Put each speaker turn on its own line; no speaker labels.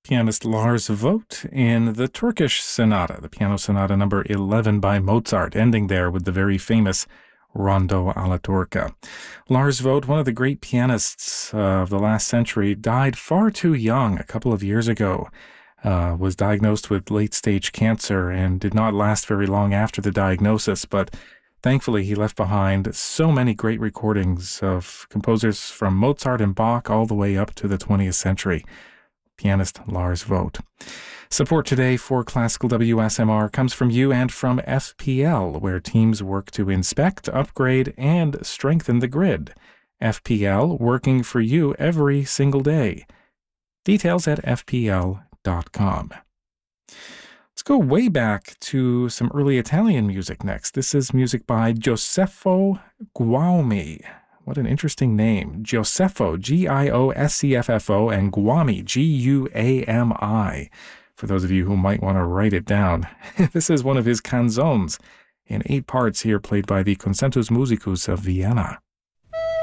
pianist Lars Vogt in the Turkish Sonata, the piano sonata number 11 by Mozart, ending there with the very famous Rondo alla Turca. Lars Vogt, one of the great pianists of the last century, died far too young a couple of years ago. Was diagnosed with late-stage cancer and did not last very long after the diagnosis, but thankfully he left behind so many great recordings of composers from Mozart and Bach all the way up to the 20th century. Pianist Lars Vogt. Support today for Classical WSMR comes from you and from FPL, where teams work to inspect, upgrade, and strengthen the grid. FPL, working for you every single day. Details at fpl.com. Let's go way back to some early Italian music next. This is music by Gioseffo Guami. What an interesting name. Gioseffo, Gioscffo, and Guami, Guami. For those of you who might want to write it down, this is one of his canzones in 8 parts here, played by the Concertus Musicus of Vienna.